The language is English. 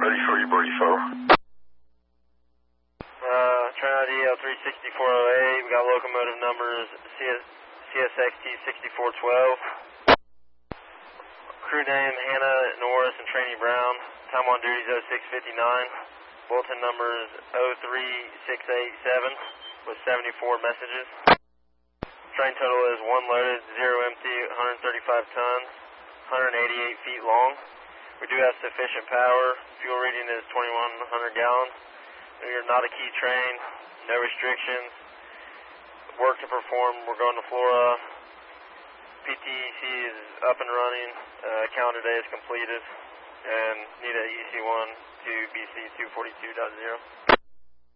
Ready for you, Birdie Foe. Train ID L36408. We got locomotive numbers CSXT 6412. Crew name Hannah Norris and Trainee Brown. Time on duty is 06:59. Bulletin numbers 03687 with 74 messages. Train total is 1 loaded, 0 empty, 135 tons, 188 feet long. We do have sufficient power. Fuel reading is 2,100 gallons. We are not a key train. No restrictions. Work to perform. We're going to Flora. PTEC is up and running. Calendar day is completed. And need a EC1 to BC 242.0.